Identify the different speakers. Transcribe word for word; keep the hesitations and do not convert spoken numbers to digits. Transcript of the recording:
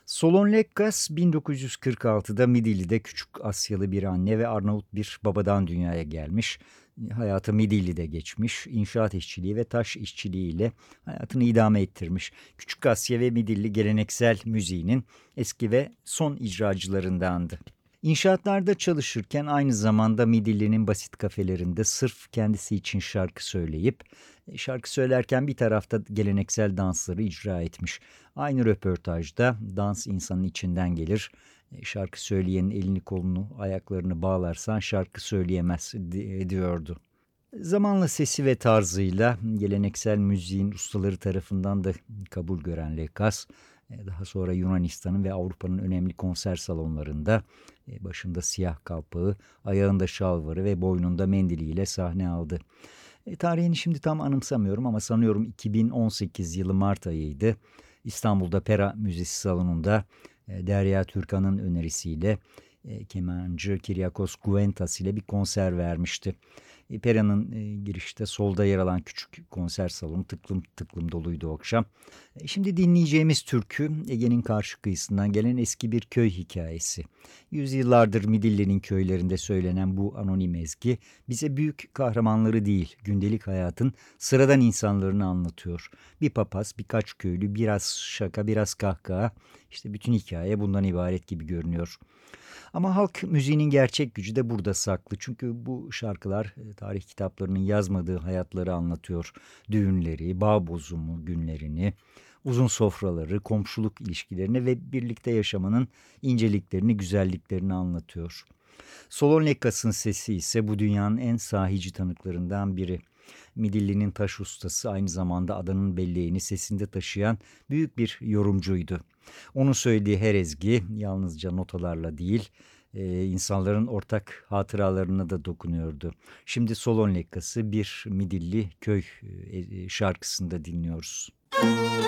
Speaker 1: Solon Lekkas bin dokuz yüz kırk altıda Midilli'de küçük Asyalı bir anne ve Arnavut bir babadan dünyaya gelmiş. Hayatı Midilli'de geçmiş. İnşaat işçiliği ve taş işçiliğiyle hayatını idame ettirmiş. Küçük Asya ve Midilli geleneksel müziğinin eski ve son icracılarındandı. İnşaatlarda çalışırken aynı zamanda Midilli'nin basit kafelerinde sırf kendisi için şarkı söyleyip, e, şarkı söylerken bir tarafta geleneksel dansları icra etmiş. Aynı röportajda dans insanın içinden gelir. E, Şarkı söyleyenin elini kolunu ayaklarını bağlarsan şarkı söyleyemez di- diyordu. Zamanla sesi ve tarzıyla geleneksel müziğin ustaları tarafından da kabul gören Lekas, e, daha sonra Yunanistan'ın ve Avrupa'nın önemli konser salonlarında e, başında siyah kalpağı, ayağında şalvarı ve boynunda mendiliyle sahne aldı. E, tarihini şimdi tam anımsamıyorum ama sanıyorum iki bin on sekiz yılı Mart ayıydı. İstanbul'da Pera Müzesi Salonu'nda e, Derya Türkan'ın önerisiyle e, kemancı Kyriakos Gouentas ile bir konser vermişti. E, Pera'nın e, girişte solda yer alan küçük konser salonu tıklım tıklım doluydu o akşam. E, şimdi dinleyeceğimiz türkü Ege'nin karşı kıyısından gelen eski bir köy hikayesi. Yüzyıllardır Midilli'nin köylerinde söylenen bu anonim ezgi bize büyük kahramanları değil, gündelik hayatın sıradan insanlarını anlatıyor. Bir papaz, birkaç köylü, biraz şaka, biraz kahkaha. İşte bütün hikaye bundan ibaret gibi görünüyor. Ama halk müziğinin gerçek gücü de burada saklı. Çünkü bu şarkılar e, tarih kitaplarının yazmadığı hayatları anlatıyor. Düğünleri, bağ bozumu günlerini, uzun sofraları, komşuluk ilişkilerini ve birlikte yaşamanın inceliklerini, güzelliklerini anlatıyor. Solon Lekkas'ın sesi ise bu dünyanın en sahici tanıklarından biri. Midilli'nin taş ustası, aynı zamanda adanın belleğini sesinde taşıyan büyük bir yorumcuydu. Onun söylediği her ezgi yalnızca notalarla değil, e, insanların ortak hatıralarına da dokunuyordu. Şimdi Solon Lekkas'ı bir Midilli köy e, e, şarkısında dinliyoruz.